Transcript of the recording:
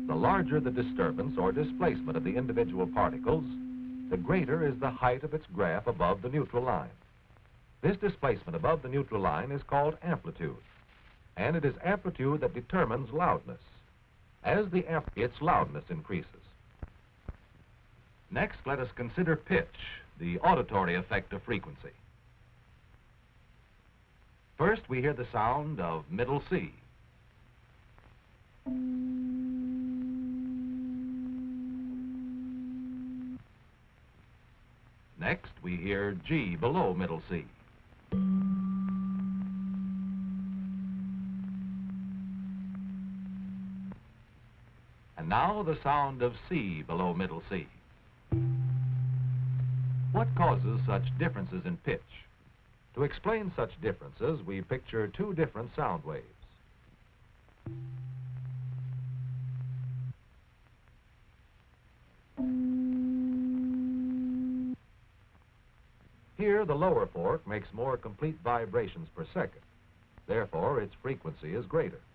The larger the disturbance or displacement of the individual particles, the greater is the height of its graph above the neutral line. This displacement above the neutral line is called amplitude, and it is amplitude that determines loudness. As its loudness increases. Next, let us consider pitch, the auditory effect of frequency. First, we hear the sound of middle C. Next, we hear G below middle C. And now the sound of C below middle C. What causes such differences in pitch? To explain such differences, we picture two different sound waves. Here, the lower fork makes more complete vibrations per second. Therefore, its frequency is greater.